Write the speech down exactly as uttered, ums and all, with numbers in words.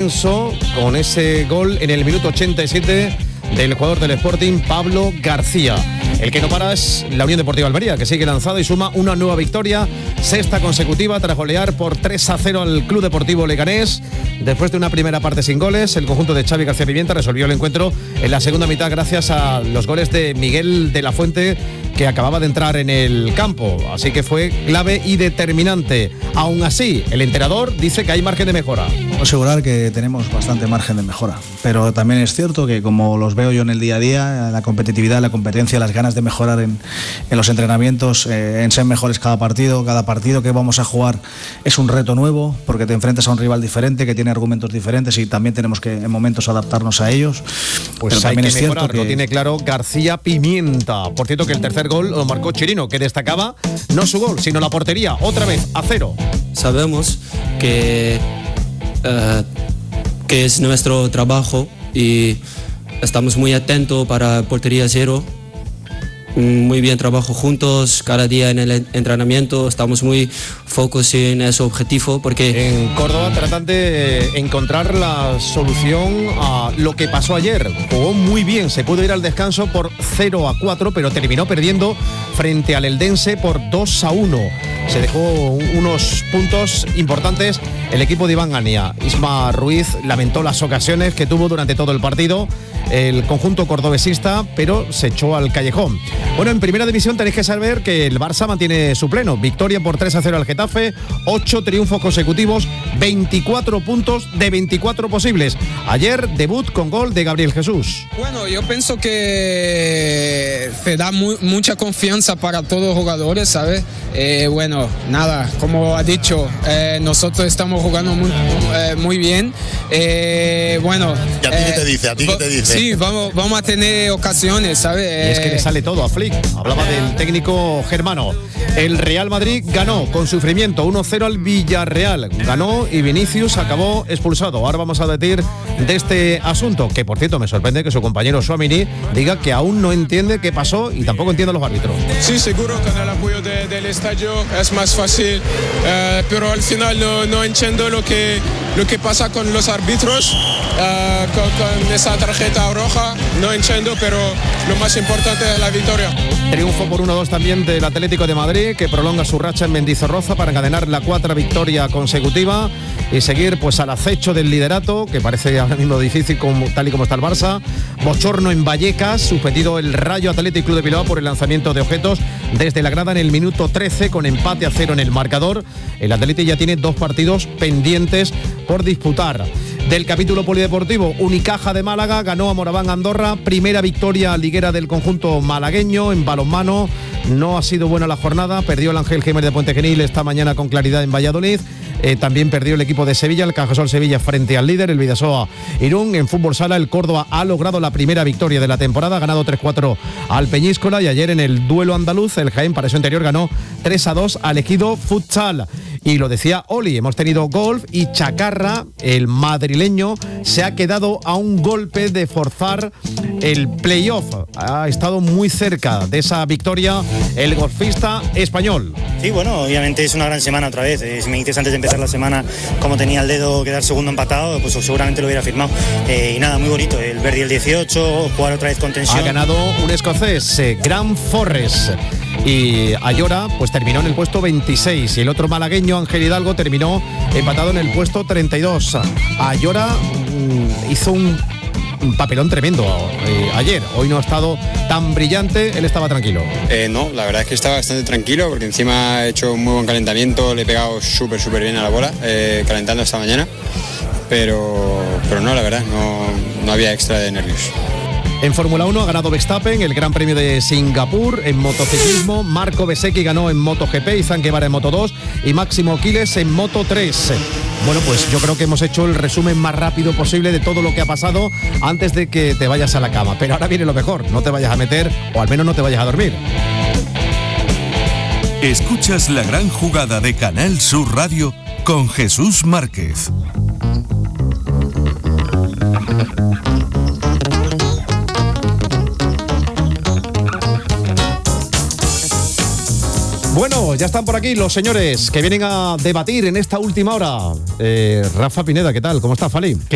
descanso con ese gol en el minuto ochenta y siete del jugador del Sporting, Pablo García. El que no para es la Unión Deportiva Almería, que sigue lanzado y suma una nueva victoria, sexta consecutiva, tras golear por tres a cero al Club Deportivo Leganés. Después de una primera parte sin goles, el conjunto de Xavi García Pimienta resolvió el encuentro en la segunda mitad gracias a los goles de Miguel de la Fuente, que acababa de entrar en el campo. Así que fue clave y determinante. Aún así, el entrenador dice que hay margen de mejora. Puedo asegurar que tenemos bastante margen de mejora, pero también es cierto que, como los veo yo en el día a día, la competitividad, la competencia, las ganas de mejorar en, en los entrenamientos, eh, en ser mejores cada partido. Cada partido que vamos a jugar es un reto nuevo, porque te enfrentas a un rival diferente, que tiene argumentos diferentes, y también tenemos que en momentos adaptarnos a ellos. Pues pero también hay que es mejorar, cierto que... lo tiene claro García Pimienta. Por cierto, que el tercer gol lo marcó Chirino, que destacaba no su gol, sino la portería, otra vez a cero. Sabemos que, uh, que es nuestro trabajo y estamos muy atentos para portería cero. Muy bien trabajo juntos, cada día en el entrenamiento, estamos muy focusados en ese objetivo porque... En Córdoba tratan de encontrar la solución a lo que pasó ayer. Jugó muy bien, se pudo ir al descanso por cero a cuatro, pero terminó perdiendo frente al Eldense por dos a uno. Se dejó unos puntos importantes el equipo de Iván Ania. Isma Ruiz lamentó las ocasiones que tuvo durante todo el partido el conjunto cordobesista, pero se echó al callejón. Bueno, en primera división tenéis que saber que el Barça mantiene su pleno. Victoria por tres a cero al Getafe, ocho triunfos consecutivos, veinticuatro puntos de veinticuatro posibles. Ayer debut con gol de Gabriel Jesús. Bueno, yo pienso que se da muy, mucha confianza para todos los jugadores, ¿sabes? Eh, bueno, nada, como ha dicho, eh, nosotros estamos jugando muy, eh, muy bien. Eh, bueno, ¿Y a ti eh, qué te dice? ¿A ti qué te dice? Sí, vamos, vamos a tener ocasiones, ¿sabes? Y es que le sale todo a Flick. Hablaba del técnico germano. El Real Madrid ganó con sufrimiento uno cero al Villarreal. Ganó y Vinicius acabó expulsado. Ahora vamos a decir de este asunto, que por cierto me sorprende que su compañero Tchouaméni diga que aún no entiende qué pasó y tampoco entiende los árbitros. Sí, seguro, con el apoyo de, del estadio es más fácil, eh, pero al final no, no entiendo lo que, lo que pasa con los árbitros, eh, con, con esa tarjeta roja, no entiendo, pero lo más importante es la victoria. Triunfo por uno dos también del Atlético de Madrid, que prolonga su racha en Mendizorroza para encadenar la cuarta victoria consecutiva y seguir pues al acecho del liderato, que parece ahora mismo difícil como, tal y como está el Barça. Bochorno en Vallecas, suspendido el Rayo Athletic Club de Bilbao por el lanzamiento de objetos desde la grada en el minuto trece, con empate a cero en el marcador. El Athletic ya tiene dos partidos pendientes por disputar. Del capítulo polideportivo, Unicaja de Málaga ganó a Moraván Andorra, primera victoria liguera del conjunto malagueño. En balonmano no ha sido buena la jornada, perdió el Ángel Gémez de Puente Genil esta mañana con claridad en Valladolid. Eh, también perdió el equipo de Sevilla, el Cajasol Sevilla, frente al líder, el Vidasoa Irún. En fútbol sala, el Córdoba ha logrado la primera victoria de la temporada, ha ganado tres cuatro al Peñíscola, y ayer en el duelo andaluz, el Jaén, para eso anterior, ganó tres a dos al Ejido Futsal. Y lo decía Oli, hemos tenido golf y Chacarra, el madrileño, se ha quedado a un golpe de forzar el playoff. Ha estado muy cerca de esa victoria el golfista español. Sí, bueno, obviamente es una gran semana otra vez. Eh, si me dices antes de empezar la semana cómo tenía el dedo quedar segundo empatado, pues seguramente lo hubiera firmado. Eh, y nada, muy bonito. El Verdi el dieciocho, jugar otra vez con tensión. Ha ganado un escocés, eh, Grant Forrest. Y Ayora pues terminó en el puesto veintiséis y el otro malagueño, Ángel Hidalgo, terminó empatado en el puesto treinta y dos. Ayora mmm, hizo un, un papelón tremendo eh, ayer. Hoy no ha estado tan brillante, él estaba tranquilo. Eh, no, la verdad es que estaba bastante tranquilo, porque encima he hecho un muy buen calentamiento, le he pegado súper súper bien a la bola, eh, calentando esta mañana, pero, pero no, la verdad, no, no había extra de nervios. En Fórmula uno ha ganado Verstappen el Gran Premio de Singapur. En motociclismo, Marco Bezzecchi ganó en MotoGP, Izan Guevara en Moto dos y Máximo Quiles en Moto tres. Bueno, pues yo creo que hemos hecho el resumen más rápido posible de todo lo que ha pasado antes de que te vayas a la cama. Pero ahora viene lo mejor, no te vayas a meter, o al menos no te vayas a dormir. Escuchas la gran jugada de Canal Sur Radio con Jesús Márquez. Bueno, ya están por aquí los señores que vienen a debatir en esta última hora. Eh, Rafa Pineda, ¿qué tal? ¿Cómo está, Fali?